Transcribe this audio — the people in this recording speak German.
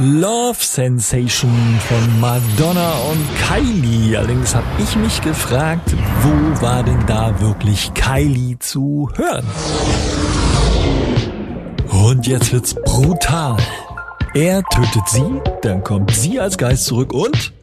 Love Sensation von Madonna und Kylie. Allerdings habe ich mich gefragt, wo war denn da wirklich Kylie zu hören? Und jetzt wird's brutal. Er tötet sie, dann kommt sie als Geist zurück und